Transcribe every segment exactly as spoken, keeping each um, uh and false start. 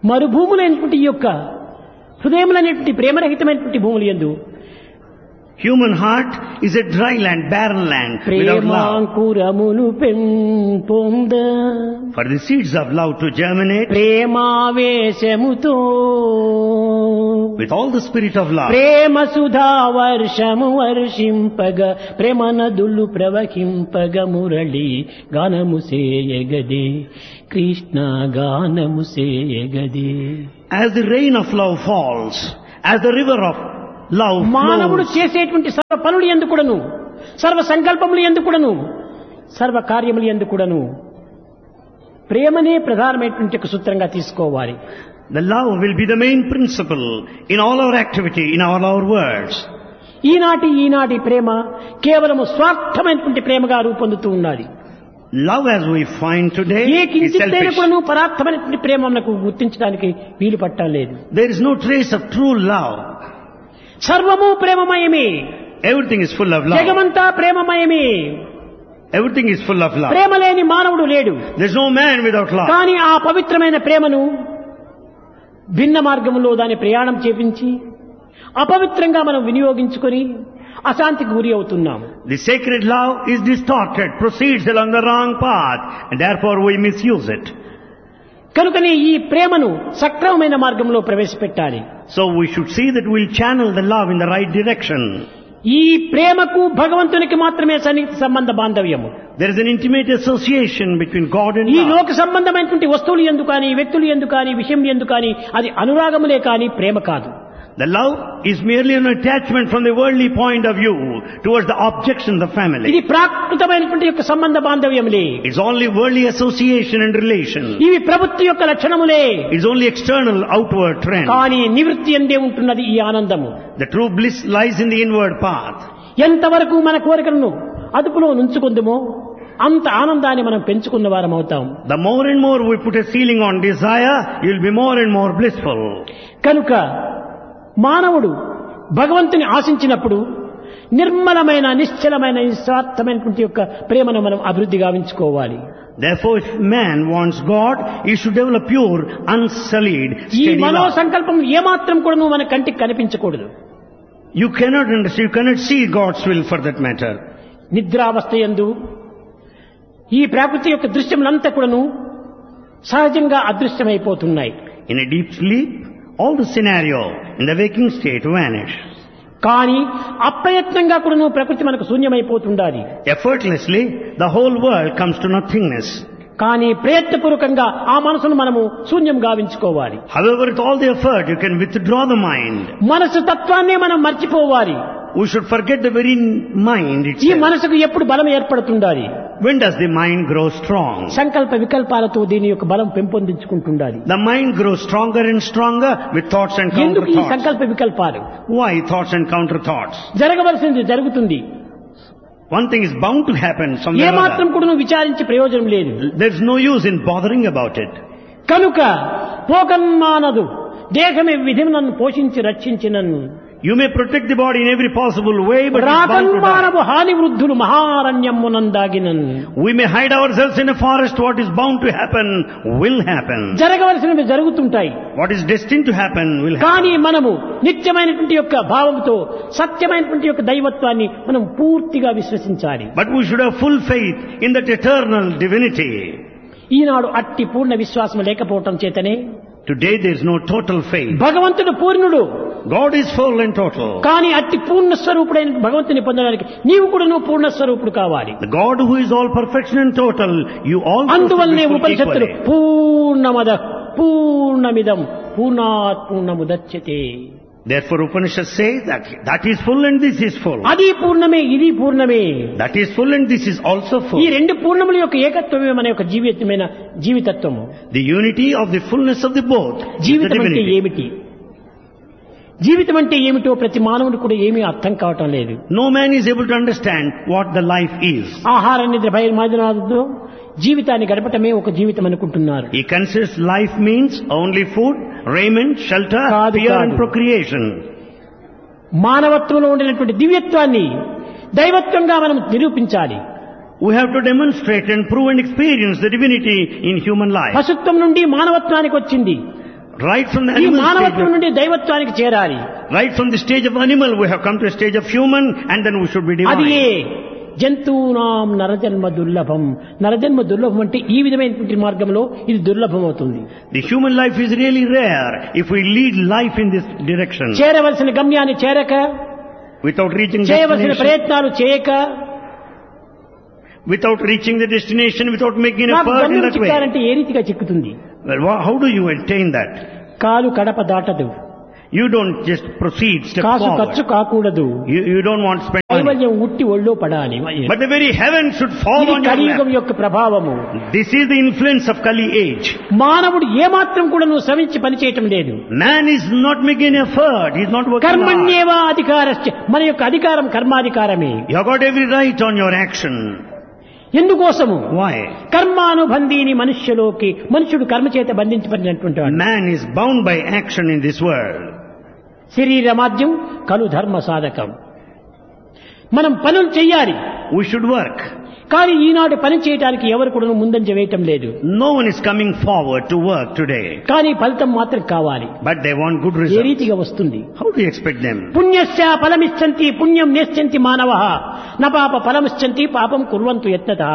మరుభూములైనటువంటి ఈ యొక్క హృదయములైనటువంటి ప్రేమరహితమైనటువంటి భూములు యందు human heart is a dry land, barren land, without love. ప్రేమాంకురములు పెంపొంద For the seeds of love to germinate, ప్రేమావేశముతో with all the spirit of love, ప్రేమ సుధా వర్షము వర్షింపగ ప్రేమ నదులు ప్రవహింపగ మురళి గానము సేయగదే కృష్ణ గానము సేయగదే. as the rain of love falls, as the river of love మానవుడు flows, చేసేటువంటి సర్వ పనులు ఎందుకుడను, సర్వ సంకల్పములు ఎందుకుడను, సర్వ కార్యములు ఎందుకుడను ప్రేమనే ప్రధానమైనటువంటి ఒక సూత్రంగా తీసుకోవాలి. the love will be the main principle in all our activity, in all our words. ఈనాటి ఈనాటి ప్రేమ కేవలము స్వార్థమైనటువంటి ప్రేమగా రూపొందుతూ ఉన్నది. Love as we find today A is కించితైనా selfish. కూడాను పరార్థమైనటువంటి ప్రేమ మనకు గుర్తించడానికి వీలు పట్టలేదు. There is no trace of true love. సర్వము ప్రేమమయమే, Everything is full of love. జగమంతా ప్రేమమయమే. Everything is full of love. ప్రేమ లేని మానవుడు లేడు. There is no man without love. కానీ ఆ పవిత్రమైన ప్రేమను భిన్న మార్గంలో దాని ప్రయాణం చేపించి అపవిత్రంగా మనం వినియోగించుకొని అశాంతికి గురి అవుతున్నాము. The sacred love is distorted, proceeds along the wrong path, and therefore we misuse it. కనుకనే ఈ ప్రేమను సక్రమమైన మార్గంలో ప్రవేశపెట్టాలి. So we should see that we'll channel the love in the right direction. ఈ ప్రేమకు భగవంతునికి మాత్రమే సన్నిహిత సంబంధ బాంధవ్యము. There is an intimate association between God and ఈ love. లోక సంబంధమైనటువంటి వస్తువులు ఎందు కానీ, వ్యక్తులు ఎందు కానీ, విషయం ఎందు కానీ అది అనురాగములే కానీ ప్రేమ కాదు. The love is merely an attachment from the worldly point of view towards the objects in the ఇది family. ప్రాకృతమైనటువంటి యొక్క సంబంధ బాంధవ్యములే. It's only worldly association and relation. ఇవి ప్రభుత్వ యొక్క లక్షణములే. It's only external, outward trend. కానీ నివృత్తి ఎందే ఉంటున్నది ఈ ఆనందము. The true bliss lies in the inward path. ఎంతవరకు మన కోరికలను అదుపులో నుంచుకుందుమో అంత ఆనందాన్ని మనం పెంచుకున్న వారం అవుతాం. The more and more we put a ceiling on desire, you'll be more and more blissful. కనుక మానవుడు భగవంతుని ఆశించినప్పుడు నిర్మలమైన నిశ్చలమైన నిస్వార్థమైనటువంటి యొక్క ప్రేమను మనం అభివృద్ధి గావించుకోవాలి. Therefore, if man wants God, he should develop pure, unsullied, ఈ steady మనో love. సంకల్పం ఏమాత్రం కూడా మన కంటికి కనిపించకూడదు. You cannot understand, you cannot see God's will for that matter. నిద్రావస్థ యందు ఈ ప్రకృతి యొక్క దృశ్యములంతా కూడాను సహజంగా అదృశ్యమైపోతున్నాయి. In a deep sleep, all the scenario in the waking state vanish. కానీ అప్రయత్నంగా కూడాను ప్రకృతి మనకు శూన్యమైపోతుండాలి. Effortlessly, the whole world comes to nothingness. కానీ ప్రయత్నపూర్వకంగా ఆ మనసును మనము శూన్యం గావించుకోవాలి. However, with all the effort, you can withdraw the mind. మనసు తత్వాన్నే మనం మర్చిపోవాలి. We should forget the very mind ఈ itself. మనసుకు ఎప్పుడు బలం ఏర్పడుతుండాలి. When does the mind grow strong? సంకల్ప వికల్పాలతో దీని యొక్క బలం పెంపొందించుకుంటుండాలి. The mind grows stronger and stronger with thoughts and counter ఎందుకు ఈ thoughts. సంకల్ప వికల్పాలు? Why thoughts and counter thoughts? జరగవలసింది జరుగుతుంది. One thing is bound to happen somewhere A or మాత్రం other. కూడా విచారించి ప్రయోజనం లేదు. There's no use in bothering about it. కనుక పోకన్మానదు దేహమే విధిని నన్ను పోషించి రక్షించినన్ను You may protect the body in every possible way, but it's bound to die. రాకన్మానవు హాని వృద్ధులు మహారణ్యమునందాగినన్. We may hide ourselves in a forest. What is bound to happen will happen. జరగవలసినవి జరుగుతుంటాయి. What is destined to happen will happen. కానీ మనము నిత్యమైనటువంటి యొక్క భావంతో సత్యమైనటువంటి యొక్క దైవత్వాన్ని మనం పూర్తిగా విశ్వసించాలి. But we should have full faith in that eternal divinity. ఈనాడు అట్టి పూర్ణ విశ్వాసం లేకపోవటం చేతనే Today there is no total faith. భగవంతుడు పూర్ణుడు. God is full and total. కానీ అట్టి పూర్ణ స్వరూపుడైన భగవంతుని పొందడానికి నీవు కూడా నువ్వు పూర్ణ స్వరూపుడు కావాలి. The God who is all perfection and total, you also should అందువల్లనే be full ఉపనిషత్తులు equally. పూర్ణమద పూర్ణమిదం పూర్ణాత్ పూర్ణముదచ్యతే. Therefore Upanishads say that that is full and this is full. అది పూర్ణమే ఇది పూర్ణమే. That is full and this is also full. ఈ రెండు పూర్ణముల యొక్క ఏకత్వమే మన యొక్క జీవితమైన జీవితత్వము. The unity of the fullness of the both is the జీవితం అంటే divinity. ఏమిటి? జీవితం అంటే ఏమిటో ప్రతి మానవుడు కూడా ఏమీ అర్థం కావటం లేదు. No man is able to understand what the life is. ఆహార నిద్ర భయమాదనాలతో జీవితాన్ని గడపటమే ఒక జీవితం అనుకుంటున్నారు. He considers life means only food, raiment, shelter, కాదు, fear and కాదు. procreation. మానవత్వంలో ఉండినటువంటి దివ్యత్వాన్ని దైవత్వంగా మనం నిరూపించాలి. We have to demonstrate and prove and experience the divinity in human life. పశుత్వం నుండి మానవత్వానికి వచ్చింది. Right from the ఈ animal మానవత్వం stage, నుండి దైవత్వానికి చేరాలి. right from the stage of animal, we have come to a stage of human, and then we should be అది divine. ఏ జంతువునాం నరజన్మ దుర్లభం. నరజన్మ దుర్లభం అంటే ఈ విధమైనటువంటి మార్గంలో ఇది దుర్లభం అవుతుంది. The human life is really rare if we lead life in this direction. చేరవలసిన గమ్యాన్ని చేరక, Without reaching చేయవలసిన destination, ప్రయత్నాలు చేయక, without reaching the destination, without making నాకు effort in గమ్యం that way. చిక్కాలంటే ఏ రీతిగా చిక్కుతుంది? Well, wha- how do you attain that? కాలు Kadapa దాటదు, You don't just proceed, step కాసు ఖర్చు forward. కాకూడదు, You, you don't want to spend money. కైవల్యం ఉట్టి ఒళ్ళో పడాలి. But the very heaven should fall ఇది on your కలియుగం lap. యొక్క ప్రభావము. This is the influence of Kali age. మానవుడు ఏమాత్రం కూడా నువ్వు శ్రమించి పనిచేయటం లేదు. Man is not making effort. He is not working hard. కర్మణ్యేవా అధికారశ్చ, మన యొక్క అధికారం కర్మాధికారమే. You have got every right on your action. ఎందుకోసము? Why? కర్మానుబంధీని మనుష్యలోకి, మనుష్యుడు కర్మ చేత బంధించబడినటువంటి వాడు. Man is bound by action in this world. శరీరమాద్యం కలు ధర్మ సాధకం. మనం పనులు చెయ్యాలి, We should work. కానీ ఈనాడు పని చేయడానికి ఎవరు కూడా ముందంజ వేయటం లేదు. No one is coming forward to work today. కానీ ఫలితం మాత్రం కావాలి. But they want good A results. రీతిగా వస్తుంది? How do you expect them? పుణ్యస్య ఫలమిచ్చంతి పుణ్యం నేశ్చంతి మానవః న పాప ఫలమిచ్చంతి పాపం కుర్వంతు యత్నతః.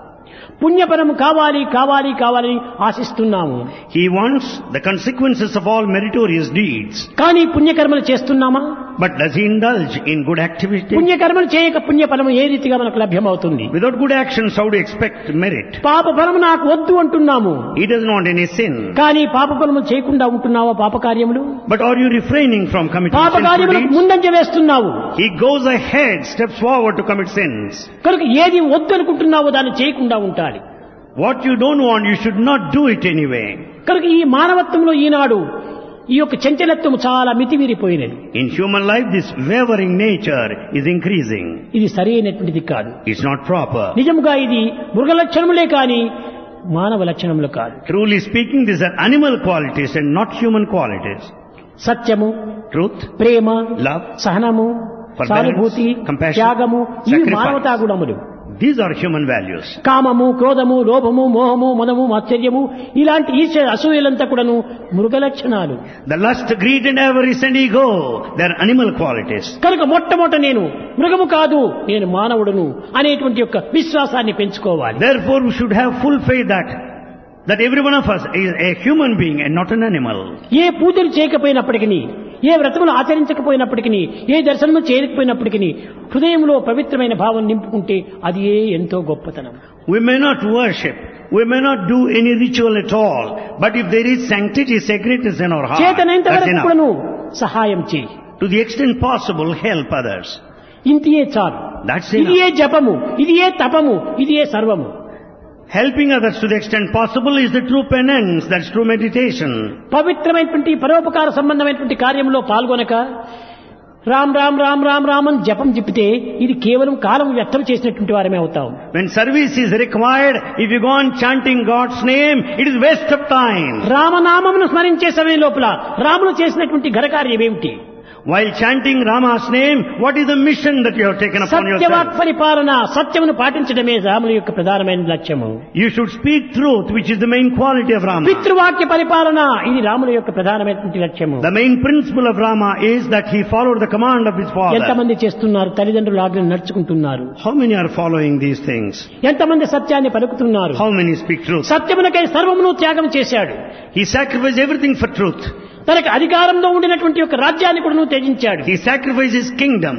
పుణ్యఫలం కావాలి కావాలి కావాలని ఆశిస్తున్నాము, He wants the consequences of all meritorious deeds. కానీ పుణ్యకర్మలు చేస్తున్నామా? But does he indulge in good activity? పుణ్యకర్మలు చేయక పుణ్యఫలం ఏ రీతిగా మనకు లభ్యమవుతుంది? Without good actions, how do you expect merit? పాప ఫలం నాకు వద్దు అంటున్నాము, He doesn't want any sin. కానీ పాప ఫలము చేయకుండా ఉంటున్నావా? పాప కార్యములు But are you refraining from committing పాప sinful కార్యములకు deeds? ముందంజ వేస్తున్నావు. He goes ahead, steps forward to commit sins. కనుక ఏది వద్దు అనుకుంటున్నావో దాన్ని చేయకుండా ఉండాలి. What you don't want, you should not do it anyway. కనుక ఈ మానవత్వంలో ఈనాడు ఈ యొక్క చంచలత్వం చాలా మితిమీరిపోయినది. In human life, this wavering nature is increasing. ఇది సరైనటువంటిది కాదు. It's not proper. నిజముగా ఇది మృగ లక్షణములే కాని మానవ లక్షణములు కాదు. Truly speaking, these are animal qualities and not human qualities. సత్యము, Truth, ప్రేమ, love, సహనము, forbearance, సానుభూతి, compassion, త్యాగము ఇవి sacrifice. మానవతా గుణములు. these are human values. కామము, క్రోధము, లోభము, మోహము, మనము, మాత్సర్యము ఇలాంటి ఈర్ష్య అసూయలంతా కూడాను మృగ లక్షణాలు. The lust, greed and avarice and ego, they are animal qualities. కనుక మొట్టమొదట నేను మృగము కాదు, నేను మానవుడును అనేటువంటి యొక్క విశ్వాసాన్ని పెంచుకోవాలి. Therefore, we should have full faith that that every one of us is a human being and not an animal. ఏ పూజలు చేయకపోయినప్పటికీ, ఏ వ్రతములు ఆచరించకపోయినప్పటికీ, ఏ దర్శనము చేయకపోయినప్పటికీ హృదయంలో పవిత్రమైన భావం నింపుకుంటే అది ఏ ఎంతో గొప్పతనం. We may not worship, we may not do any ritual at all, but if there is sanctity, sacredness in our heart, చేతనైనంత that's వరకు enough. కూడాను సహాయం చేయి. To the extent possible, help others. ఇంతియే చాలు. That's ఇది ఏ enough. జపము, ఇది ఏ తపము, ఇది ఏ సర్వము. Helping others to the extent possible is the true penance, that's true meditation. పవిత్రమైనటువంటి పరోపకార సంబంధమైనటువంటి కార్యంలో పాల్గొనక రామ్ రామ్ రామ్ రామ్ రామ్ అని జపం చెప్పితే ఇది కేవలం కాలం వ్యర్థం చేసినటువంటి వారమే అవుతాం. When service is required, if you go on chanting God's name, it is waste of time. రామనామమును స్మరించే సమయం లోపల రాములు చేసినటువంటి ఘనకార్యం ఏమిటి? While chanting Rama's name, what is the mission that you have taken upon సత్యవాక్ yourself? పరిపాలన, సత్యమును పాటించడమే రాముల యొక్క ప్రధానమైన లక్ష్యము. You should speak truth, which is the main quality of Rama. పితృవాక్య పరిపాలన ఇది రాముల యొక్క ప్రధానమైనటువంటి లక్ష్యము. The main principle of Rama is that he followed the command of his father. ఎంతమంది చేస్తున్నారు? తల్లిదండ్రుల ఆజ్ఞను నడుచుకుంటున్నారు. How many are following these things? ఎంతమంది సత్యాన్ని పలుకుతున్నారు? How many speak truth? సత్యమునకై సర్వమును త్యాగం చేశాడు. He sacrificed everything for truth. తనకు అధికారంలో ఉండినటువంటి యొక్క రాజ్యాన్ని కూడా త్యజించాడు. He sacrificed his kingdom.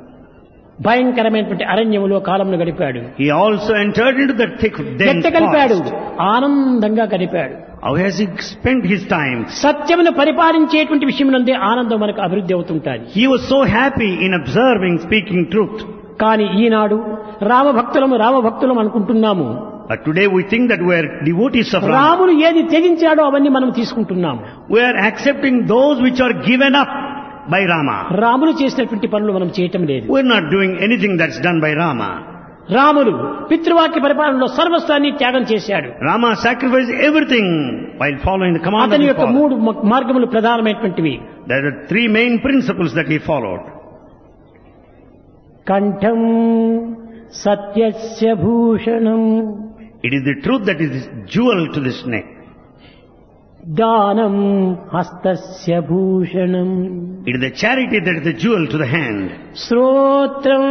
భయంకరమైనటువంటి అరణ్యములో కాలమును గడిపాడు. He also entered into the thick, dense ఎట్ట గడిపాడు? forest. ఆనందంగా గడిపాడు. How has he spent his time? సత్యమును పరిపాలించేటువంటి విషయమునందే ఆనందం మనకు అభివృద్ధి అవుతుంటాది. He was so happy in observing, speaking truth. కానీ ఈనాడు రామభక్తులము రామభక్తులం అనుకుంటున్నాము. But today we think that we are devotees of Rama. రాముడు ఏది త్యజించాడో అవన్నీ మనం తీసుకుంటున్నాము. We are accepting those which are given up by Rama. రాముడు చేసినటువంటి పనులు మనం చేయటం లేదు. We are not doing anything that's done by Rama. రాముడు పితృవాక్య పరిపాలనలో సర్వస్వాన్ని త్యాగం చేశాడు. Rama sacrificed everything while following the command of అతని his యొక్క father. మూడు మ- మార్గములు ప్రధానమైనటువంటివి. There are three main principles that he followed. కంఠం సత్యస్య Bhushanam, It is the truth that is jewel to this neck. దానం హస్తస్య Bhushanam. It is the charity that is the jewel to the hand. శ్రోత్రం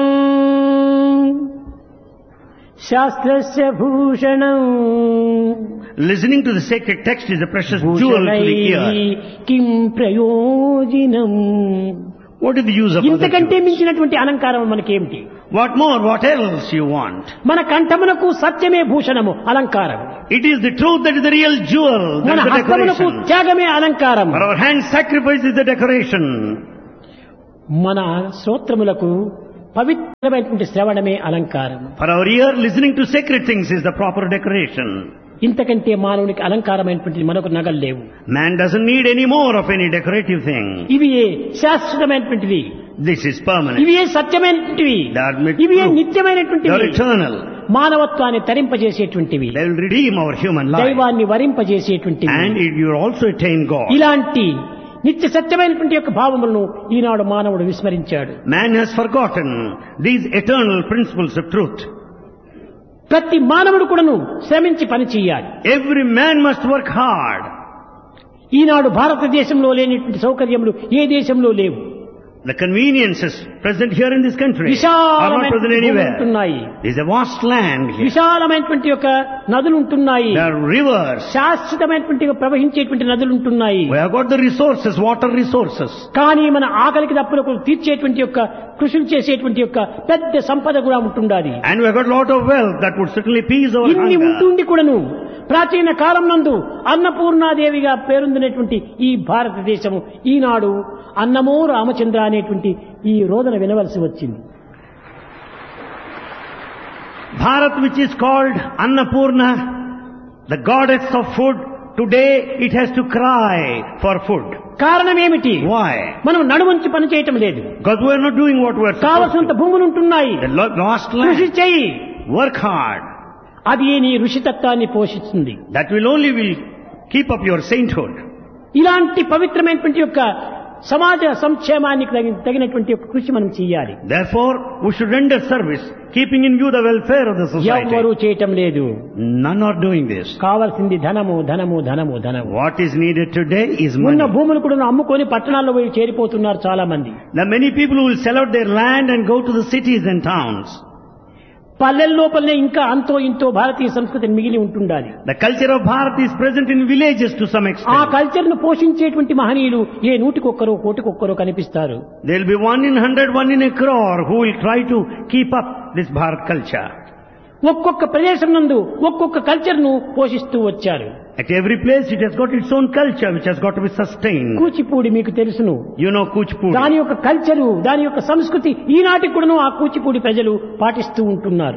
శాస్త్రస్య Bhushanam. Listening to the sacred text is a precious jewel to the ear. కిం ప్రయోజనం. What is the use of ఇంతకంటే other jewels? మించినటువంటి అలంకారం మనకేమిటి? What more, what else you want? మన కంఠమునకు సత్యమే భూషణము, అలంకారం. It is the truth that is the real jewel, that మన is the హస్తమునకు decoration. త్యాగమే అలంకారం. For our hand sacrifice is the decoration. మన శ్రోత్రములకు పవిత్రమైనటువంటి శ్రవణమే అలంకారం. For our ear, listening to sacred things is the proper decoration. ఇంతకంటే మానవునికి అలంకారమైనటువంటి మనకు నగలు లేవు. Man doesn't need any more of any decorative thing. ఇవి శాశ్వతమైనటువంటివి, This is permanent. ఇవి సత్యమైనటువంటివి, They are made ఇవి true. నిత్యమైనటువంటివి, They are eternal. మానవత్వాన్ని తరింపజేసేటువంటివి, They will redeem our human life. దైవాన్ని వరింపజేసేటువంటివి. And it, you will also attain God. ఇలాంటి నిత్య సత్యమైనటువంటి యొక్క భావములను ఈనాడు మానవుడు విస్మరించాడు. Man has forgotten these eternal principles of truth. ప్రతి మానవుడు కూడాను శ్రమించి పని చేయాలి. Every man must work hard. ఈనాడు భారతదేశంలో లేనటువంటి సౌకర్యములు ఏ దేశంలో లేవు. The conveniences present here in this country are not present anywhere. There is a vast land here. విశాలమైనటువంటి యొక్క నదులు ఉంటున్నాయి. There are rivers. శాశ్వతమైనటువంటి ప్రవహించేటువంటి నదులు ఉంటున్నాయి. We have got the resources, water resources. కానీ మన ఆకలికి దప్పులకు తీర్చేటువంటి యొక్క కృషులు చేసేటువంటి యొక్క పెద్ద సంపద కూడా ఉంటుండాలి. And we have got a lot of wealth that would certainly appease our ఇన్ని hunger. ఉంటుండి కూడాను ప్రాచీన కాలం నందు అన్నపూర్ణాదేవిగా పేరొందినటువంటి ఈ భారతదేశము ఈనాడు అన్నమో రామచంద్ర అనేటువంటి ఈ రోదన వినవలసి వచ్చింది. Bharat, which is called Annapurna, the goddess of food, today it has to cry for food. కారణం ఏమిటి? Why? మనం నడువంచి పని చేయటం లేదు. Because we are not doing what we are supposed కావలసినంత to. భూములు ఉంటున్నాయి. The lo- lost కృషి land. చెయ్యి. Work hard. అది నీ ఋషితత్వాన్ని పోషిస్తుంది. That will only will keep up your sainthood. ఇలాంటి పవిత్రమైనటువంటి యొక్క సమాజ సంక్షేమానికి తగిన- తగినటువంటి యొక్క కృషి మనం చేయాలి. Therefore, we should render service, keeping in view the welfare of the society. ఎవరు చేయటం లేదు. None are doing this. కావాల్సింది ధనము ధనము ధనము ధనము. What is needed today is ఉన్న money. భూములు కూడా అమ్ముకొని పట్టణాల్లో పోయి చేరిపోతున్నారు చాలా మంది. There are many people who will sell out their land and go to the cities and towns. పల్లెల లోపలనే ఇంకా అంతో ఇంతో భారతీయ సంస్కృతి మిగిలి ఉంటుండాలి. The culture of Bharat is present in villages to some ఆ extent. కల్చర్ ను పోషించేటువంటి మహనీయులు ఏ నూటికొక్కరో కోటికొక్కరో కనిపిస్తారు. There will be one in hundred, one in a crore who will try to keep up this Bharat culture. ఒక్కొక్క ప్రదేశం నందు ఒక్కొక్క culture ను పోషిస్తూ వచ్చారు. At every place it has got its own culture which has got to be sustained. Kuchipudi మీకు తెలుసును. You know Kuchipudi. దాని యొక్క కల్చరు, దాని యొక్క సంస్కృతి ఈనాటికి కూడాను ఆ కూచిపూడి ప్రజలు పాటిస్తూ ఉంటున్నారు.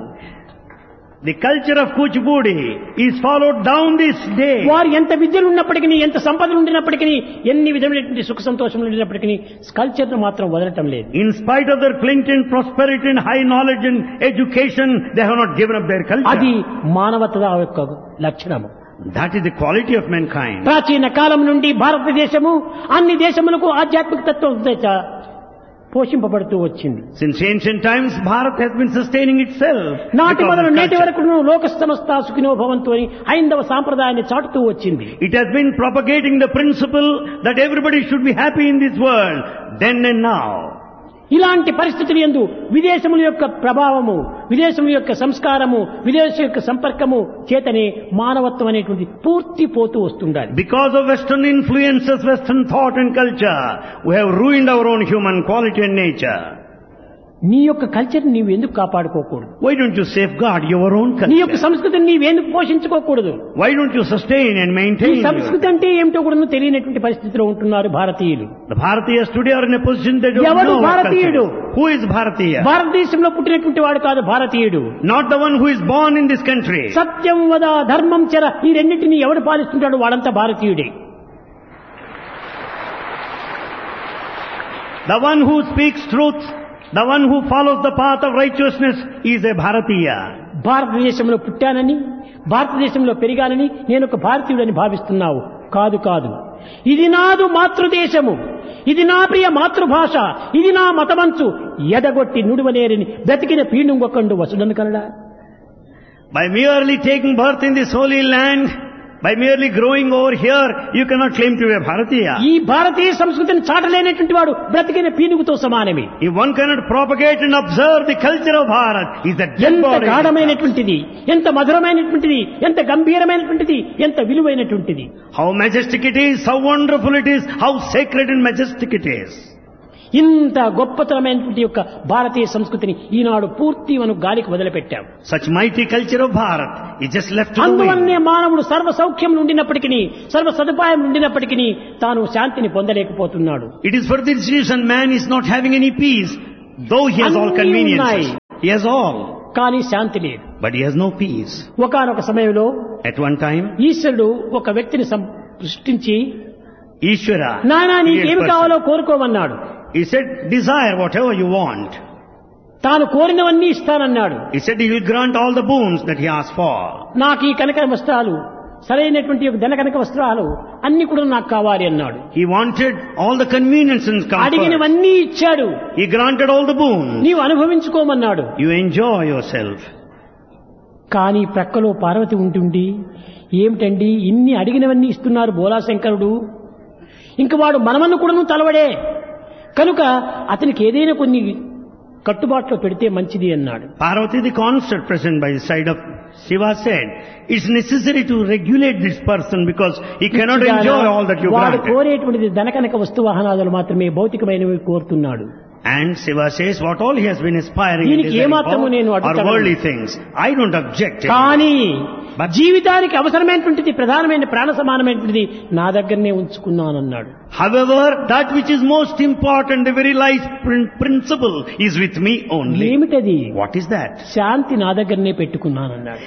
The culture of Kuchipudi is followed down this day. వారు ఎంత విద్యలు ఉన్నప్పటికీ, ఎంత సంపదలు ఉండినప్పటికీ, ఎన్ని విధమైనటువంటి సుఖ సంతోషములు ఉండినప్పటికీ కల్చర్ ను మాత్రం వదలటం లేదు. In spite of their plenty and prosperity and high knowledge and education, they have not given up their culture. అది మానవత యొక్క లక్షణము. That is the quality of mankind. ప్రాచీన కాలం నుండి భారతదేశము అన్ని దేశములకు ఆధ్యాత్మిక తత్వం చేత పోషింపబడుతూ వచ్చింది. Since ancient times, Bharat has been sustaining itself. నాటి because మొదలు of నేటి culture. వరకు లోక సమస్త సుఖినో భవంతు అని హైందవ సాంప్రదాయాన్ని చాటుతూ వచ్చింది. It has been propagating the principle that everybody should be happy in this world, then and now. ఇలాంటి పరిస్థితులు యందు విదేశముల యొక్క ప్రభావము, విదేశముల యొక్క సంస్కారము, విదేశం యొక్క సంపర్కము చేతనే మానవత్వం అనేటువంటి పూర్తి పోతూ వస్తుండాలి. Because of Western influences, Western thought and culture, we have ruined our own human quality and nature. నీ యొక్క కల్చర్ నీవు ఎందుకు కాపాడుకోకూడదు? Why don't you safeguard your own నీ యొక్క culture? సంస్కృతిని నీవెందుకు పోషించుకోకూడదు? Why don't you sustain and ఈ maintain సంస్కృతి your... అంటే ఏమిటో కూడా తెలియనటువంటి పరిస్థితిలో ఉంటున్నారు భారతీయులు. The Bharatiyas today are in a position they don't ఎవడు know what భారతీయుడు? culture is. Who is Bharatiya? భారతదేశంలో పుట్టినటువంటి వాడు కాదు భారతీయుడు. Not the one who is born in this country. సత్యం వద ధర్మం చర ఈ రెండింటిని ఎవడు పాలిస్తుంటాడు వాడంతా భారతీయుడే. The one who speaks truth, the one who follows the path of righteousness is a Bharatiya. భారతదేశంలో పుట్టానని, భారతదేశంలో పెరిగానని నేను ఒక భారతీయుడని భావిస్తున్నావు. కాదు కాదు, ఇది నాదు మాతృదేశము, ఇది నా ప్రియ మాతృభాష, ఇది నా మతమంచు ఎదగొట్టి నుడువనేరిని బ్రతికిన పీనుంగొకండు వసుడను కలడా. By merely taking birth in this holy land, By merely growing over here, you cannot claim to be a Bharatiya. ఈ భారతీయ సంస్కృతిని చాటలేనటువంటి వాడు బ్రతికిన పీనుగుతో సమానమే. If one cannot propagate and observe the culture of Bharat, is that dead ఎంత body. గాఢమైనటువంటిది, ఎంత మధురమైనటువంటిది, ఎంత గంభీరమైనటువంటిది, ఎంత విలువైనటువంటిది. How majestic it is, how wonderful it is, how sacred and majestic it is. ఇంత గొప్పతనమైనటువంటి యొక్క భారతీయ సంస్కృతిని ఈనాడు పూర్తి మనం గాలికి వదిలిపెట్టాం. Such mighty culture of Bharat is just left to the అందువల్లనే wind. మానవుడు సర్వ సౌఖ్యం ఉండినప్పటికీ, సర్వ సదుపాయం ఉండినప్పటికీ తాను శాంతిని పొందలేకపోతున్నాడు. It is for this reason man is not having any peace, though he has all అన్నీ conveniences. ఉన్నాయి. He has all, కానీ శాంతి లేదు. but he has no peace. ఒకానొక సమయంలో At one time, ఈశ్వరుడు ఒక వ్యక్తిని సం- సృష్టించి Ishvara, నానా created నీకేమి person. కావాలో కోరుకోమన్నాడు. He said, desire whatever you want. తాను కోరినవన్నీ ఇస్తానన్నాడు. He said he will grant all the boons that he asked for. నాకు ఈ కనక వస్త్రాలు, సరైనటువంటి యొక్క ధన కనక వస్త్రాలు అన్ని కూడా నాకు కావాలి అన్నాడు. He wanted all the convenience and comfort. అడిగినవన్నీ ఇచ్చాడు. He granted all the boons. నీవు అనుభవించుకోమన్నాడు. You enjoy yourself. కానీ ప్రక్కలో పార్వతి ఉంటుండి, ఏమిటండి ఇన్ని అడిగినవన్నీ ఇస్తున్నారు బోలాశంకరుడు, ఇంక వాడు మనమన్ను కూడాను తలవడే, కనుక అతనికి ఏదైనా కొన్ని కట్టుబాట్లో పెడితే మంచిది అన్నాడు. Parvati, the consort present by the side of Shiva, said, it's necessary to regulate this person because he cannot enjoy all that you వాడు granted. కోరేటువంటిది ధనకనక వస్తు వాహనాదులు మాత్రమే, భౌతికమైనవి కోరుతున్నాడు. And Shiva says, what all he has been aspiring దీనికి is ఏమాత్రము నేను are అడ్డుతగలను. worldly things. I don't object. కానీ But- జీవితానికి అవసరమైనటువంటిది, ప్రధానమైన ప్రాణ సమానమైనటువంటిది నా దగ్గరనే ఉంచుకున్నానన్నాడు. However, that which is most important, the very life prin- principle is with me only. ఏమిటది? What is that? శాంతి నా దగ్గరనే పెట్టుకున్నానన్నాడు.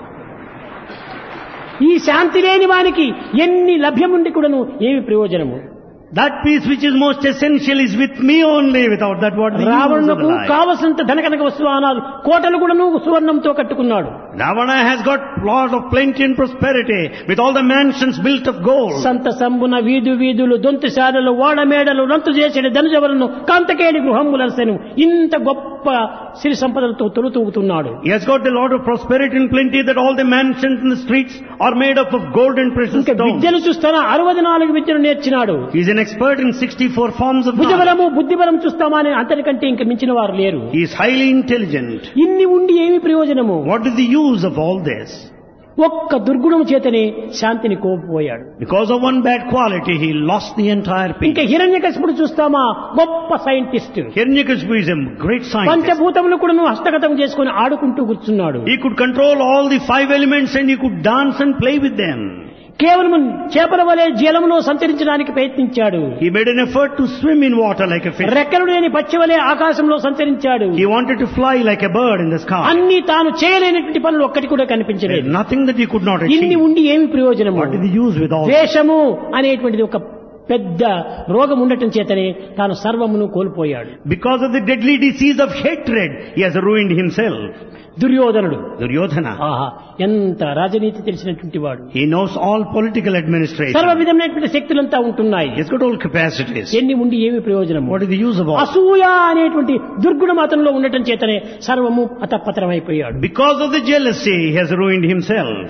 ఈ శాంతి లేని వానికి ఎన్ని లభ్యముండి కూడాను ఏమి ప్రయోజనము? That peace which is most essential is with me only. Without that, what the use of రావణులకు life? కావలసినంత ధనకనక వస్తువానాలు కోటలు కూడాను సువర్ణంతో కట్టుకున్నాడు. Ravana has got lot of plenty and prosperity with all the mansions built of gold. సంత సంబున వీధు వీధులు దొంతుశాలలు ఓడమేడలు రంతు చేసిన ధనుజవలను కాంతకేడి గృహములసెను, ఇంత గొప్ప సిరి సంపదలతో తొలుతూగుతున్నాడు. He has got a lot of prosperity and plenty that all the mansions in the streets are made up of gold and precious ఇంకా stones. విద్యను చూస్తానా అరవై నాలుగు విద్యను నేర్చినాడు. He is an expert in sixty-four forms of knowledge. భుజబలము బుద్ధిబలం చూస్తామా అని అంతకంటే ఇంక మించిన వారు లేరు. He is highly intelligent. ఇన్ని ఉండి ఏమి ప్రయోజనము? What is the use of all this? ఒక్క దుర్గుణము చేతనే శాంతిని కోల్పోయాడు. Because of one bad quality, he lost the entire peace. ఇంకా హిరణ్యకశిపుడు చూస్తామా, గొప్ప scientist, Hiranyakashipu is a great scientist. పంచభూతములు కూడా హస్తగతం చేసుకుని ఆడుకుంటూ కూర్చున్నాడు. He could control all the five elements and he could dance and play with them. కేవలం చేపల వలె జలములో సంచరించడానికి ప్రయత్నించాడు. He made an effort to swim in water like a fish. రెక్కలు లేని పక్షి వలె ఆకాశంలో సంచరించాడు. He wanted to fly like a bird in the sky. అన్ని తాను చేయలేనటువంటి పనులు ఒక్కటి కూడా There is కనిపించలేదు. nothing that he could not ఇన్ని achieve. ఉండి ఏమి ప్రయోజనము? What is the use with all this? ద్వేషము అనేటువంటిది ఒక పెద్ద రోగం ఉండటం చేతనే తాను సర్వమును కోల్పోయాడు. Because of the deadly disease of hatred, he has ruined himself. దుర్యోధనుడు, Duryodhana. ఆహా ఎంత రాజనీతి తెలిసినటువంటి వాడు, He knows all political administration. సర్వ విధమైనటువంటి శక్తులంతా ఉంటున్నాయి. He's got all capacities. ఎన్ని ఉండి ఏమి ప్రయోజనము? What is the use of all? అసూయ అనేటువంటి దుర్గుణం అతనిలో ఉండటం చేతనే సర్వము అతపతరమైపోయాడు. Because of the jealousy, he has ruined himself.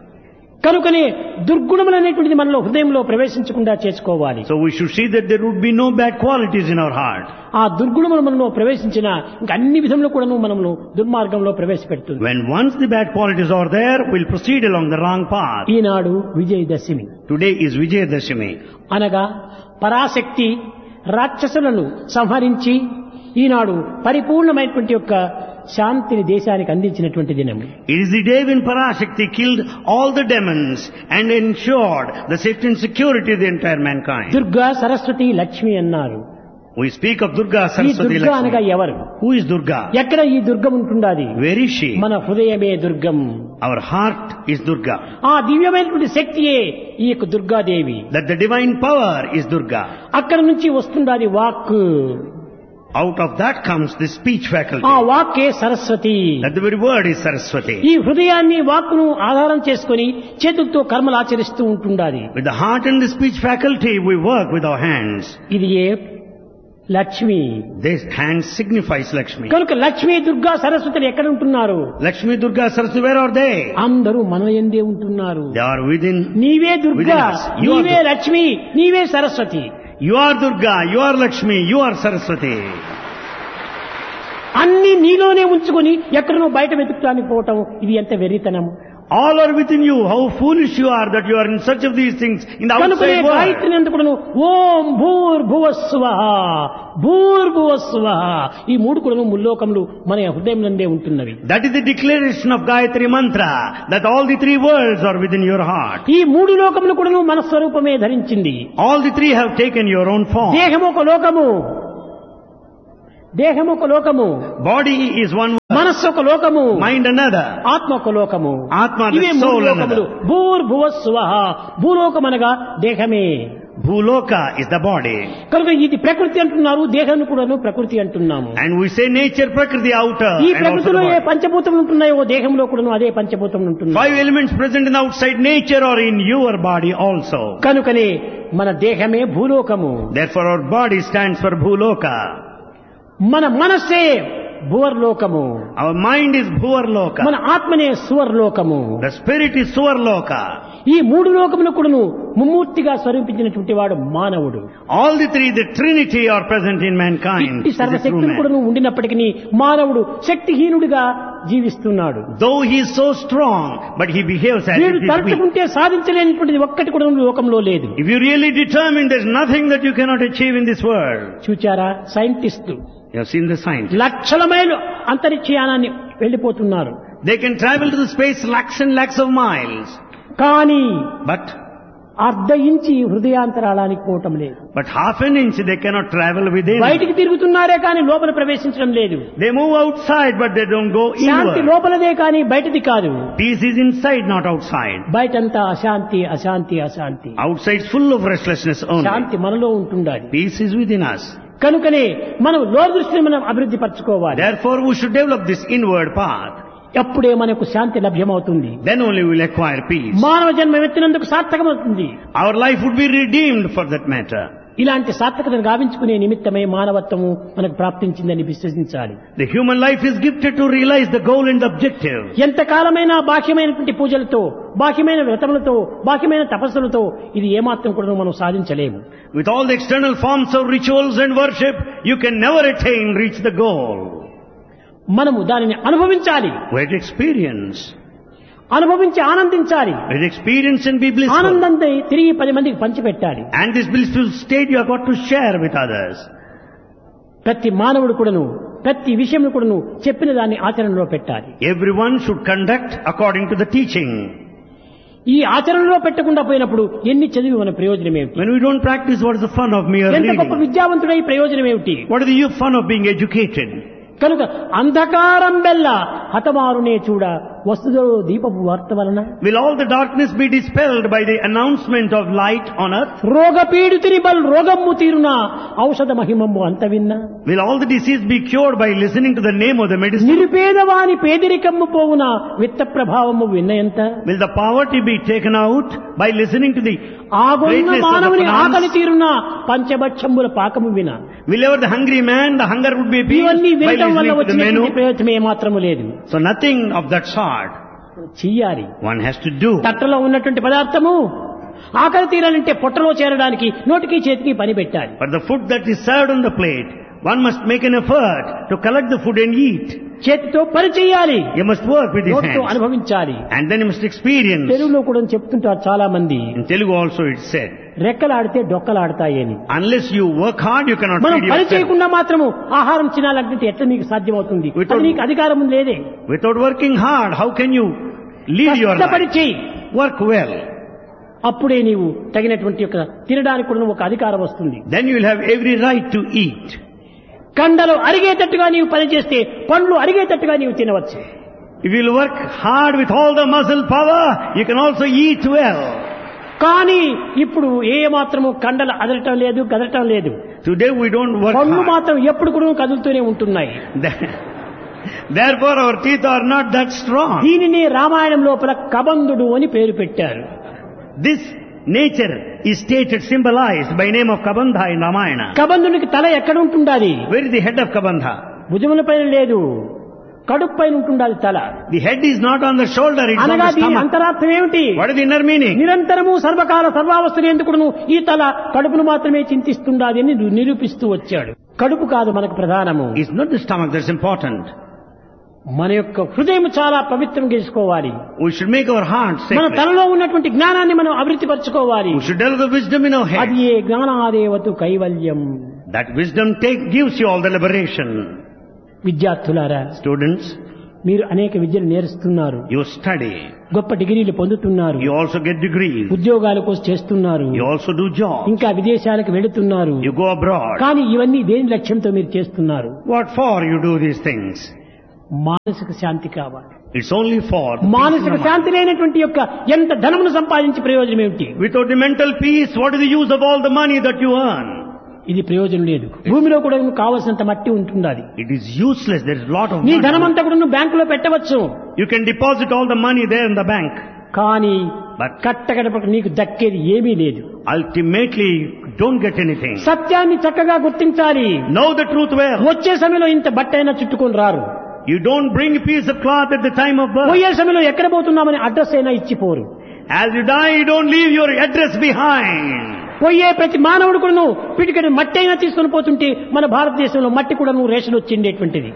కనుకనే దుర్గుణములు అనేటువంటిది మనలో హృదయంలో ప్రవేశించకుండా చేసుకోవాలి. So we should see that there would be no bad qualities in our heart. ఆ దుర్గుణములు మనలో ప్రవేశించిన ఇంకా అన్ని విధంలో కూడా మనము దుర్మార్గంలో ప్రవేశపెడుతుంది. When once the bad qualities are there, we'll proceed along the wrong path. Eenadu Vijayadashami Today is Vijayadashami. అనగా పరాశక్తి రాక్షసులను సంహరించి ఈనాడు పరిపూర్ణమైనటువంటి యొక్క శాంతిని దేశానికి అందించినటువంటి దినం. It is the day when Parashakti killed all the demons and ensured the safety and security of the entire mankind. Durga Saraswati Lakshmi అన్నారు. We speak of Durga, ఈ Saraswati, దుర్గా అనగా Lakshmi. ఎవరు? Who is Durga? ఎక్కడ ఈ దుర్గం ఉంటుండాది? Where is she? మన హృదయమే దుర్గం. Our heart is Durga. ఆ దివ్యమైనటువంటి శక్తియే ఈ యొక్క Durgadevi. That the divine power is Durga. అక్కడ నుంచి వస్తుండాది walk. Out of that comes the speech faculty. ఆ వాక్కే Saraswati. That the very word is Saraswati. ఈ హృదయాన్ని వాక్కును ఆధారం చేసుకొని చేతులతో కర్మలు ఆచరిస్తూ ఉంటుండాది. With the heart and the speech faculty, we work with our hands. ఇది ఏ Lakshmi. This hand signifies Lakshmi. కనుక లక్ష్మి, దుర్గా, సరస్వతులు ఎక్కడ ఉంటున్నారు? Lakshmi, Durga, Saraswati, where are they? అందరూ మన యందే ఉంటున్నారు. They are within. నీవే Durga, within us. You are నీవే Dur- లక్ష్మి, నీవే Saraswati. You are Durga, you are Lakshmi, you are Saraswati. అన్ని నీలోనే ఉంచుకొని ఎక్కడనో బయట వెతుకుతానికి పోవటం, ఇది ఎంత వెర్రితనం. All are within you. How foolish you are that you are in search of these things in the కనుకనే outside world. గాయత్రిని ఎందుకును ఓం భూర్భువస్వః భూర్భువస్వః ఈ మూడు కూడా ముల్లోకములు మన హృదయం నందే ఉంటున్నవి. That is the declaration of Gayatri Mantra, that all the three worlds are within your heart. ఈ మూడు లోకములు కూడా మన స్వరూపమే ధరించింది. All the three have taken your own form. దేహము ఒక లోకము, దేహము ఒక లోకము, Body is one world, మనస్సు ఒక లోకము, mind another. ఆత్మ ఒక లోకము. Atma, the ఇవే మూడు soul లోకములు. another. భూర్భువస్వః భూలోకమనగా దేహమే. Bhuloka is the body. కనుక ఇది ప్రకృతి అంటున్నారు, దేహాన్ని కూడాను ప్రకృతి అంటున్నాము. And we say nature, Prakriti, outer. ఈ And also the ప్రకృతిలో ఏ body. పంచభూతములు ఉంటున్నాయో దేహంలో కూడాను అదే పంచభూతములు ఉంటున్నాయి. Five elements present in the outside nature are in your body also. కనుకనే మన దేహమే భూలోకము, Therefore our body stands for Bhuloka. మన మనస్సే భువర్లోకము, Our mind is Bhuvarloka. మన ఆత్మనే సువర్లోకము. The spirit is Suvarloka. ఈ మూడు లోకములు కూడాను ముమ్మూర్తిగా స్వరూపించినటువంటి వాడు మానవుడు. All the three, the Trinity, are present in mankind. ఇట్టి Is a true సర్వశక్తులు man. కూడాను ఉండినప్పటికీ మానవుడు శక్తిహీనుడిగా జీవిస్తున్నాడు. Though he is so strong, but he behaves as వీడు if he is weak. తలుచుకుంటే సాధించలేనిటువంటిది ఒక్కటి కూడా లోకంలో లేదు. If you really determine, there is nothing that you cannot achieve in this world. చూచారా, scientist You have seen the science. లక్షల మైలు అంతరిక్షయానాన్ని వెళ్లిపోతున్నారు. They can travel to the space lakhs and lakhs of miles. కానీ But, అర్ధ ఇంచి హృదయాంతరాళానికి పోవటం లేదు. but half an inch they cannot travel within. బయటికి తిరుగుతున్నారే కానీ లోపల ప్రవేశించడం లేదు. They move outside, but they don't go Shanti inward. లోపలదే కానీ బయటది కాదు. Peace is inside, not outside. బయటంతా అశాంతి అశాంతి అశాంతి. Outside is full of restlessness only. శాంతి మనలో ఉంటుండాలి. Peace is within us. కనుకనే మనం లోదృష్టిని మనం అభివృద్ధి పరచుకోవాలి. Therefore we should develop this inward path. అప్పుడే మనకు శాంతి లభ్యమవుతుంది. Then only we will acquire peace. మానవ జన్మ ఎత్తినందుకు సార్థకమవుతుంది. Our life would be redeemed for that matter. ఇలాంటి సార్థకతను గావించుకునే నిమిత్తమే మానవత్వము మనకు ప్రాప్తించిందని విశ్వసించాలి. The human life is gifted to realize the goal and the objective. ఎంతకాలమైనా బాహ్యమైనటువంటి పూజలతో, బాహ్యమైన వ్రతములతో, బాహ్యమైన తపస్సులతో ఇది ఏమాత్రం కూడా మనం సాధించలేము. With all the external forms of rituals and worship, you can never attain, reach the goal. మనము దానిని అనుభవించాలి, With experience. అనుభవించి ఆనందించాలి. With experience and be blissful. ఆనందంతో తిరిగి పది మందికి పంచిపెట్టాలి. And this blissful state you have got to share with others. ప్రతి మానవుడు కూడాను ప్రతి విషయంలో కూడాను చెప్పిన దాన్ని ఆచరణలో పెట్టాలి. Everyone should conduct according to the teaching. ఈ ఆచరణలో పెట్టకుండా పోయినప్పుడు ఎన్ని చదివి మన ప్రయోజనం ఏమిటి? When we don't practice, what is the fun of mere ఎంత గొప్ప reading? విద్యావంతుడై ప్రయోజనం ఏమిటి? What is the fun of being educated? కనుక అంధకారం బెల్ల హతమారునే చూడ వస్తుదో దీపపు వార్త వలన. Will all the darkness be dispelled by the announcement of light on earth? రోగ పీడితుని బల్ రోగమ్ము తీరున ఔషధ మహిమమ్ము అంత విన్నా. Will all the disease be cured by listening to the name of the medicine? నిరుపేదవాని పేదరికమ్ము పోవున విత్త ప్రభావము విన్నయంత. Will the poverty be taken out by listening to the ఆగొన్న greatness of the మానవుని ఆకలి finance? తీరున పంచభక్షముల పాకము విన. Will ever the hungry man, the hunger would be ఇవన్నీ appeased by వినటం వల్ల listening to the వచ్చినటువంటి menu? ప్రయోజనం ఏమాత్రము లేదు. So nothing of that sort చెయ్యాలి. one has to do. తట్టలో ఉన్నటువంటి పదార్థము ఆకలి తీరాలంటే పొట్టలో చేరడానికి నోటికి చేతికి పని పెట్టాలి. But the food that is served on the plate, one must make an effort to collect the food and eat. చేతితో పని చేయాలి, You must work with his నోటితో hands. అనుభవించాలి. And then you must experience. తెలుగులో కూడా చెప్తుంటారు చాలా మంది, In Telugu also it's said, రెక్కలాడితే డొక్కలాడతాయని. unless you work hard, you cannot మనం feed పని yourself. చేయకుండా మాత్రము ఆహారం తినాలంటే ఎట్లా నీకు సాధ్యమవుతుంది? Without- అది నీకు అధికారం లేదే. Without working hard, how can you lead your కష్టపడి life? చెయ్యి, Work well. అప్పుడే నీవు తగినటువంటి ఒక తినడానికి కూడా ఒక అధికారం వస్తుంది. Then you will have every right to eat. కండలు అరిగేటట్టుగా నీవు పని చేస్తే పండ్లు అరిగేటట్టుగా నీవు తినవచ్చు. If you will work hard with all the muscle power, you can also eat well. కానీ ఇప్పుడు ఏ మాత్రము కండలు అదరటం లేదు, కదలటం లేదు. Today we don't work పండ్లు hard. మాత్రం ఎప్పుడు కూడా కదులుతూనే ఉంటున్నాయి. Therefore our teeth are not that strong. దీనిని రామాయణం లోపల కబంధుడు అని పేరు పెట్టారు. This Nature is stated, symbolized by name of Kabandha in Ramayana. కబంధునికి తల ఎక్కడ ఉంటుండాలి? Where is the head of Kabandha? భుజముల పైన లేదు, కడుపు పైన ఉంటుండాలి తల. The head is not on the shoulder, it's on అనగా the దీని stomach. అంతరార్థం ఏమిటి? What is the inner meaning? నిరంతరము సర్వకాల సర్వావస్థలు ఎందుకును ఈ తల కడుపును మాత్రమే చింతిస్తుండాలి అని నిరూపిస్తూ వచ్చాడు. కడుపు కాదు మనకు ప్రధానము. It's not the stomach that's important. మన యొక్క హృదయం చాలా పవిత్రం చేసుకోవాలి. We should make our heart మన sacred. తలలో ఉన్నటువంటి జ్ఞానాన్ని మనం అభివృద్ధి పరచుకోవాలి. We should develop the wisdom in our head. అది ఏ జ్ఞానాదేవతు కైవల్యం. That wisdom take, gives you all the liberation. విద్యార్థులారా, Students, మీరు అనేక విద్యలు నేర్చుతున్నారు, you study. గొప్ప డిగ్రీలు పొందుతున్నారు, You also get degrees. ఉద్యోగాల కోసం చేస్తున్నారు, You also do jobs. ఇంకా విదేశాలకు వెళుతున్నారు. You go abroad. కానీ ఇవన్నీ దేని లక్ష్యంతో మీరు చేస్తున్నారు? What for you do these things? మానసిక శాంతి కావాలి. It's only for the మానసిక peace of శాంతి లేనటువంటి యొక్క ఎంత ధనమును సంపాదించి ప్రయోజనం ఏమిటి? mind. Without the mental peace, what is the use of all the money that you earn? ఇది ప్రయోజనం లేదు. భూమిలో కూడా కావలసినంత మట్టి ఉంటుండాలి. It is useless. There is a lot of నీ money. ధనమంతా కూడా నువ్వు బ్యాంకులో పెట్టవచ్చు, You can deposit all the money there in the bank. కానీ But కట్టగడపక నీకు దక్కేది ఏమీ లేదు. ultimately, you don't get anything. సత్యాన్ని చక్కగా గుర్తించాలి. Know the truth well. వచ్చే సమయంలో ఇంత బట్ట అయినా చుట్టుకొని రారు. You don't bring a piece of cloth at the time of birth. పోయే సమయంలో ఎక్కడ పోతున్నామని అడ్రస్ అయినా ఇచ్చిపోరు. As you die, you don't leave your address behind. పోయే ప్రతి మానవుడు కూడా నువ్వు పిటికెడు మట్టి అయినా తీసుకొని పోతుంటే మన భారతదేశంలో మట్టి కూడా నువ్వు ration వచ్చిండేటువంటిది.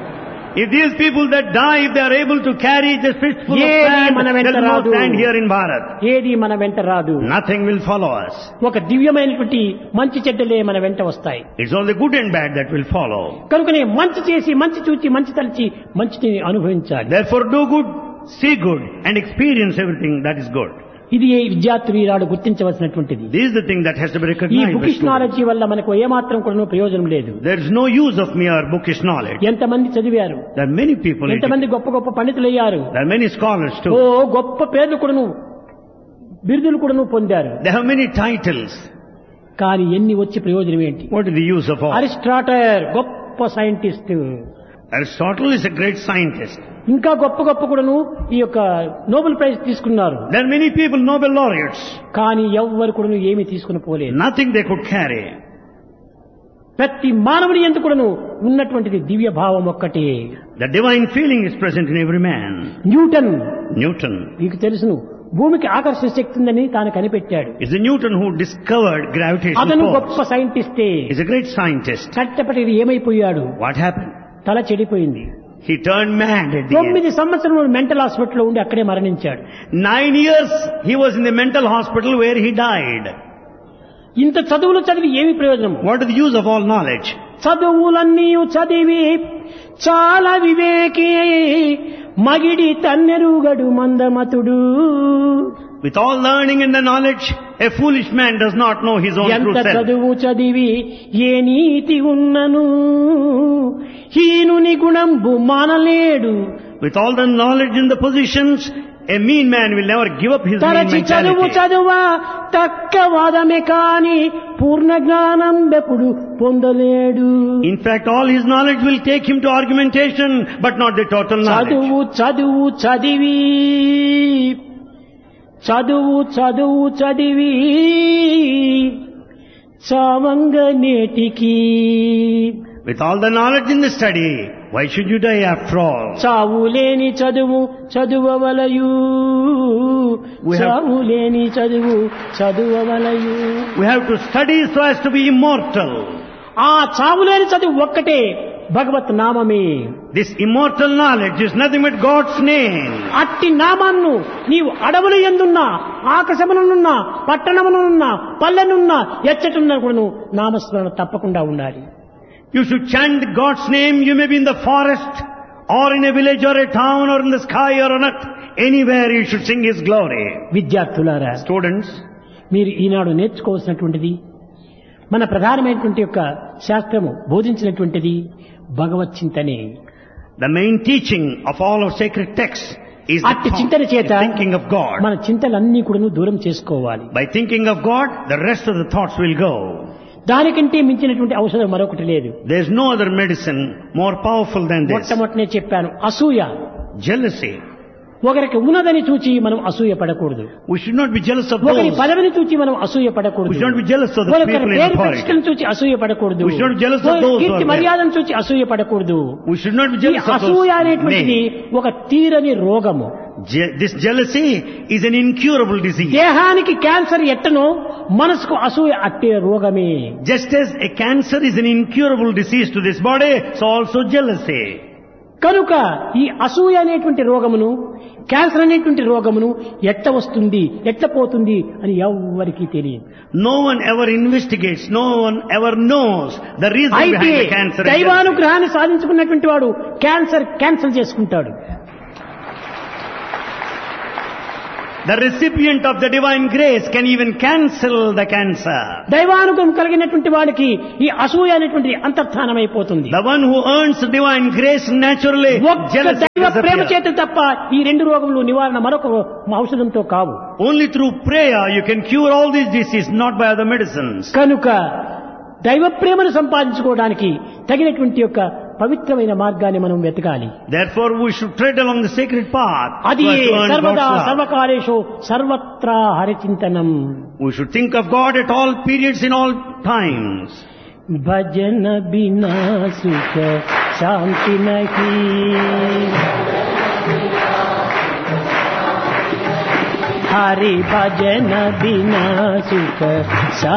If these people that die, if they are able to carry this fistful of ఏది sand, మన there వెంట is no రాదు. sand here in Bharat. ఏది మన వెంట రాదు. Nothing will follow us. ఒక దివ్యమైనటువంటి మంచి చెడ్డలే మన వెంట వస్తాయి. It's only good and bad that will follow. కనుకనే మంచి చేసి మంచి చూచి మంచి తలచి మంచిని అనుభవించాలి. Therefore do good, see good, and experience everything that is good. ఇది ఏ విద్యార్థులు ఈనాడు గుర్తించవలసినటువంటిది. This is the thing that has to be ఈ recognized by bookish students. Knowledge వల్ల మనకు ఏమాత్రం కూడా ప్రయోజనం లేదు. There is no use of mere bookish knowledge. ఎంతమంది చదివారు, There are many people, ఎంతమంది గొప్ప గొప్ప పండితులయ్యారు, there are many scholars oh too. గొప్ప పేర్లు కూడాను బిరుదులు కూడాను పొందారు. They have many titles. కానీ ఎన్ని వచ్చి ప్రయోజనం ఏంటి? What is the use of all? Aristotle గొప్ప scientist, Aristotle is a great scientist. ఇంకా గొప్ప గొప్ప కూడాను ఈ యొక్క నోబెల్ ప్రైజ్ తీసుకున్నారు. There are many people, Nobel laureates. కానీ ఎవ్వరు కూడాను ఏమీ తీసుకుని పోలేదు. Nothing they could carry. ప్రతి మానవుని ఎందుకు కూడాను ఉన్నటువంటిది దివ్య భావం ఒక్కటే. The divine feeling is present in every man. Newton, Newton మీకు తెలుసును, భూమికి ఆకర్షణ శక్తి ఉందని తాను కనిపెట్టాడు. is the Newton who discovered gravitational అతను గొప్ప force. సైంటిస్టే. He's a great scientist. కట్టపటి ఏమైపోయాడు? What happened? తల చెడిపోయింది. He turned mad at the తొమ్మిది end. సంవత్సరములు మెంటల్ హాస్పిటల్లో ఉండి అక్కడే మరణించాడు. Nine years he was in the mental hospital where he died. ఇంత చదువులు చదివి ఏమి ప్రయోజనం? What is the use of all knowledge? చదువులన్నీ చదివి చాలా వివేకి మగిడి తన్నెరుగడు మందమతుడు. With all learning and the knowledge, a foolish man does not know his own ఎంత true self. చదువు చదివి ఏ నీతి ఉన్నను హీనుని గుణంబు మానలేడు. With all the knowledge and the positions, a mean man will never give up his mean తరచి చదువు mentality. చదువా తక్క వాదమే కాని పూర్ణ జ్ఞానం బెప్పుడు పొందలేడు. In fact, all his knowledge will take him to argumentation, but not the total knowledge. చదువు చదువు చదివి చదువు చదువు చదివి చావంగ నేటికి. With all the knowledge in the study, why should you die after all? చావు లేని చదువు చదువవలయు, We have- చావు లేని చదువు చదువవలయు. We have to study so as to be immortal. ఆ చావు లేని చదువు ఒక్కటే భగవత్ నామమే. This immortal knowledge is nothing but God's name. అట్టి నామాన్ను నీవు అడవులు ఎందున్నా, ఆకాశములనున్నా, పట్టణములనున్నా, పల్లెనున్నా, ఎచ్చటున్నా కూడా నువ్వు నామస్మరణ తప్పకుండా ఉండాలి. You should chant God's name. You may be in the forest, or in a village, or a town, or in the sky, or on earth. Anywhere you should sing His glory. విద్యార్థులారా, Students, మీరు ఈనాడు నేర్చుకోవాల్సినటువంటిది, మన ప్రధానమైనటువంటి యొక్క శాస్త్రము బోధించినటువంటిది భగవత్ చింతనే. the main teaching of all our sacred texts is the అట్టి thought, చింతన చేత the thinking of God. మన చింతలన్నీ కూడా దూరం చేసుకోవాలి. By thinking of God, the rest of the thoughts will go. దానికంటే మించినటువంటి ఔషధం మరొకటి లేదు. There is no other medicine more powerful than this. మొట్టమొదటనే చెప్పాను, అసూయ. Jealousy. ఒకరికి ఉన్నదని చూచి మనం అసూయ పడకూడదు. We should not be jealous of ఒకరి those. పదవిని చూచి మనం అసూయ We పడకూడదు. should not be jealous of the ఒకరి people in పేరు authority. ప్రతిష్టలను చూచి అసూయ పడకూడదు. We should not be jealous of ఒకరి those who Keerthi are there. మర్యాదను చూచి అసూయ పడకూడదు. We should not be ఈ jealous of అసూయ those అనేటువంటిది men. ఒక తీరని రోగము. Je- This jealousy is an incurable disease. దేహానికి క్యాన్సర్ ఎట్టనో మనసుకు అసూయ అట్టే రోగమే. Just as a cancer is an incurable disease to this body, so also jealousy. కనుక ఈ అసూయ అనేటువంటి రోగమును, క్యాన్సర్ అనేటువంటి రోగమును ఎట్ట వస్తుంది, ఎట్ట పోతుంది అని ఎవ్వరికీ తెలియదు. No one ever investigates, no one ever knows the reason అయితే behind the cancer. and jealousy. దైవానుగ్రహాన్ని సాధించుకున్నటువంటి వాడు క్యాన్సర్ క్యాన్సల్ చేసుకుంటాడు. The recipient of the divine grace can even cancel the cancer. దైవానుగ్రహం కలిగినటువంటి వాడికి ఈ అసూయ అనేటువంటిది అంతర్ధానమైపోతుంది. The one who earns divine grace naturally, ఒక్క jealousy దైవ ప్రేమ disappears. చేత తప్ప ఈ రెండు రోగములు నివారణ మరొక ఔషధంతో కావు. Only through prayer you can cure all these diseases, not by other medicines. కనుక దైవ ప్రేమను సంపాదించుకోవడానికి తగినటువంటి యొక్క పవిత్రమైన మార్గాన్ని మనం వెతకాలి. Therefore we should tread along the sacred path. అది so as to earn సర్వదా God's love. సర్వకాలేషు సర్వత్రా హరిచింతనం. We should think of God at all periods, in all times. భజన బినా సుఖ శాంతి నహి, హరి భజన బినా సుఖ